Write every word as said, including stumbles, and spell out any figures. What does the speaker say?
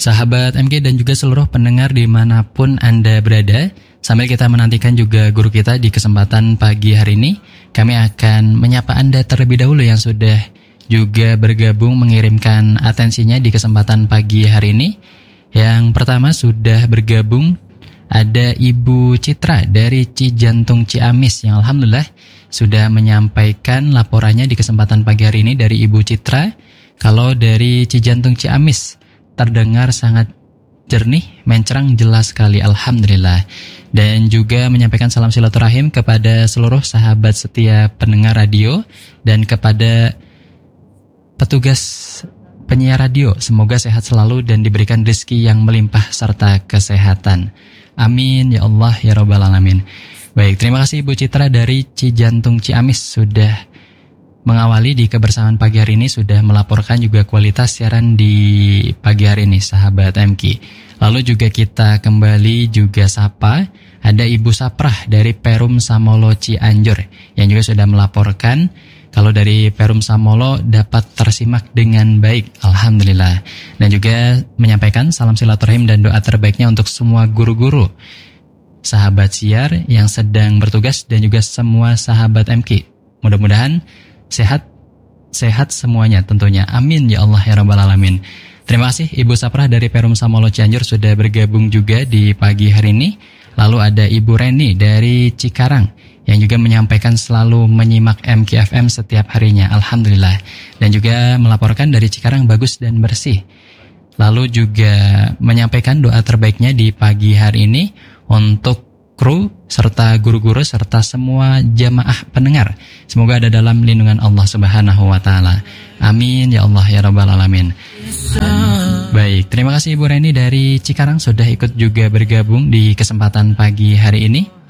Sahabat M K dan juga seluruh pendengar dimanapun Anda berada, sambil kita menantikan juga guru kita di kesempatan pagi hari ini, kami akan menyapa Anda terlebih dahulu yang sudah juga bergabung mengirimkan atensinya di kesempatan pagi hari ini. Yang pertama sudah bergabung ada Ibu Citra dari Cijantung Ciamis yang alhamdulillah sudah menyampaikan laporannya di kesempatan pagi hari ini dari Ibu Citra. Kalau dari Cijantung Ciamis terdengar sangat jernih, mencerang, jelas sekali, alhamdulillah. Dan juga menyampaikan salam silaturahim kepada seluruh sahabat setia pendengar radio dan kepada petugas penyiar radio. Semoga sehat selalu dan diberikan rezeki yang melimpah serta kesehatan. Amin ya Allah ya Rabbal Alamin. Baik, terima kasih Ibu Citra dari Cijantung Ciamis sudah mengawali di kebersamaan pagi hari ini, sudah melaporkan juga kualitas siaran di pagi hari ini, sahabat M K. Lalu juga kita kembali juga sapa, ada Ibu Saprah dari Perum Samolo Cianjur yang juga sudah melaporkan kalau dari Perum Samolo dapat tersimak dengan baik, alhamdulillah. Dan juga menyampaikan salam silaturahim dan doa terbaiknya untuk semua guru-guru, sahabat siar yang sedang bertugas dan juga semua sahabat M K. Mudah-mudahan sehat, sehat semuanya tentunya. Amin ya Allah ya Rabbal Alamin. Terima kasih Ibu Saprah dari Perum Samolo Cianjur sudah bergabung juga di pagi hari ini. Lalu ada Ibu Reni dari Cikarang yang juga menyampaikan selalu menyimak M K F M setiap harinya, alhamdulillah. Dan juga melaporkan dari Cikarang bagus dan bersih. Lalu juga menyampaikan doa terbaiknya di pagi hari ini untuk kru serta guru-guru serta semua jamaah pendengar. Semoga ada dalam lindungan Allah Subhanahu wa taala. Amin ya Allah ya Rabbal Alamin. Baik, terima kasih Ibu Reni dari Cikarang sudah ikut juga bergabung di kesempatan pagi hari ini.